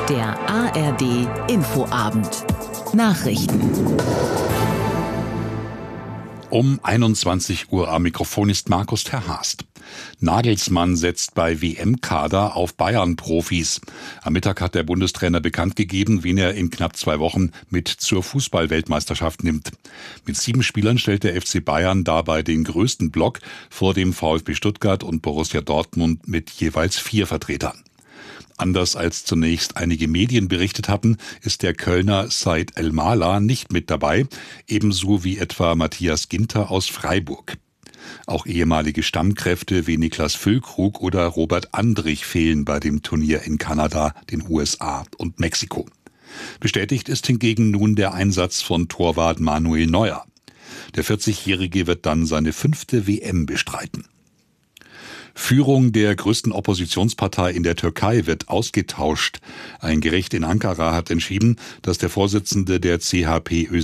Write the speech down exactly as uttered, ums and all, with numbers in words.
Der A R D Infoabend. Nachrichten. Um einundzwanzig Uhr am Mikrofon ist Markus Terhast. Nagelsmann setzt bei W M-Kader auf Bayern-Profis. Am Mittag hat der Bundestrainer bekannt gegeben, wen er in knapp zwei Wochen mit zur Fußball-Weltmeisterschaft nimmt. Mit sieben Spielern stellt der F C Bayern dabei den größten Block vor dem VfB Stuttgart und Borussia Dortmund mit jeweils vier Vertretern. Anders als zunächst einige Medien berichtet hatten, ist der Kölner Said El-Mala nicht mit dabei, ebenso wie etwa Matthias Ginter aus Freiburg. Auch ehemalige Stammkräfte wie Niklas Füllkrug oder Robert Andrich fehlen bei dem Turnier in Kanada, den U S A und Mexiko. Bestätigt ist hingegen nun der Einsatz von Torwart Manuel Neuer. Der vierzigjährige wird dann seine fünfte W M bestreiten. Führung der größten Oppositionspartei in der Türkei wird ausgetauscht. Ein Gericht in Ankara hat entschieden, dass der Vorsitzende der C H P